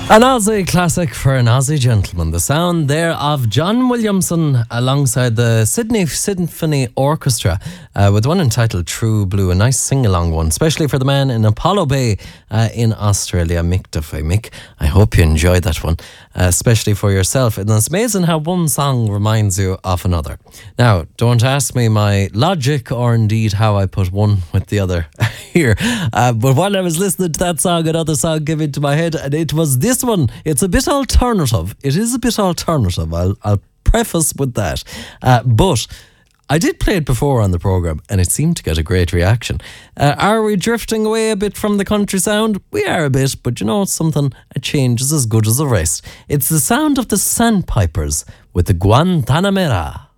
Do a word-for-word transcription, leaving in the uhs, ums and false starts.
An Aussie classic for an Aussie gentleman. The sound there of John Williamson alongside the Sydney Symphony Orchestra uh, with one entitled True Blue, a nice sing-along one, especially for the man in Apollo Bay uh, in Australia, Mick Duffy. Mick, I hope you enjoyed that one, uh, especially for yourself. And it's amazing how one song reminds you of another. Now, don't ask me my logic or indeed how I put one with the other here. Uh, but while I was listening to that song, another song came into my head, and it was this one. It's a bit alternative. It is a bit alternative. I'll, I'll preface with that. Uh, but I did play it before on the programme and it seemed to get a great reaction. Uh, are we drifting away a bit from the country sound? We are a bit, but you know, it's something, a change is as good as the rest. It's the sound of the Sandpipers with the Guantanamera.